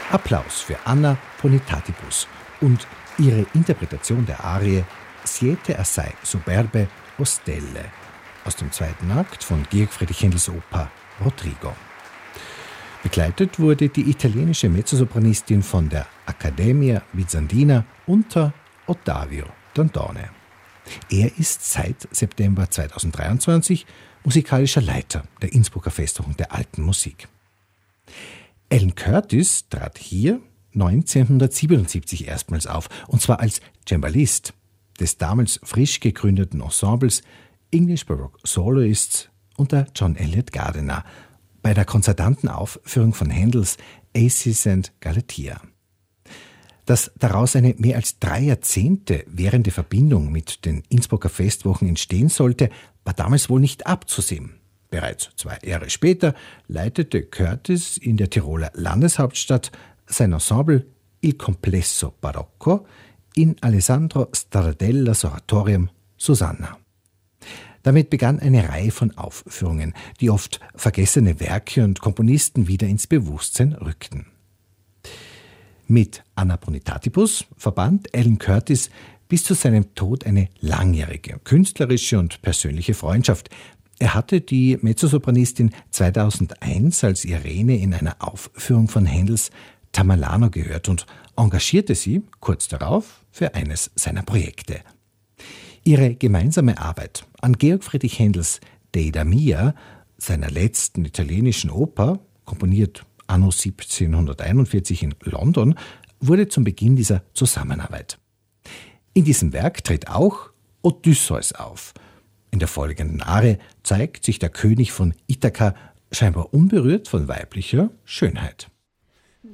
Applaus für Anna Ponitatibus und ihre Interpretation der Arie Siete assai superbe o stelle aus dem zweiten Akt von Georg Friedrich Händels Oper Rodrigo. Begleitet wurde die italienische Mezzosopranistin von der Accademia Bizantina unter Ottavio Dondone. Er ist seit September 2023 musikalischer Leiter der Innsbrucker Festwochen der Alten Musik. Alan Curtis trat hier 1977 erstmals auf, und zwar als Cembalist des damals frisch gegründeten Ensembles English Baroque Soloists unter John Eliot Gardiner bei der konzertanten Aufführung von Händels Acis and Galatea. Dass daraus eine mehr als 3 Jahrzehnte währende Verbindung mit den Innsbrucker Festwochen entstehen sollte, war damals wohl nicht abzusehen. Bereits 2 Jahre später leitete Curtis in der Tiroler Landeshauptstadt sein Ensemble Il Complesso Barocco in Alessandro Stardellas Oratorium Susanna. Damit begann eine Reihe von Aufführungen, die oft vergessene Werke und Komponisten wieder ins Bewusstsein rückten. Mit Anna Ponitatibus verband Alan Curtis bis zu seinem Tod eine langjährige künstlerische und persönliche Freundschaft. Er hatte die Mezzosopranistin 2001 als Irene in einer Aufführung von Händels Tamerlano gehört und engagierte sie kurz darauf für eines seiner Projekte. Ihre gemeinsame Arbeit an Georg Friedrich Händels Deida Mia, seiner letzten italienischen Oper, komponiert anno 1741 in London, wurde zum Beginn dieser Zusammenarbeit. In diesem Werk tritt auch Odysseus auf. In der folgenden Arie zeigt sich der König von Ithaka scheinbar unberührt von weiblicher Schönheit.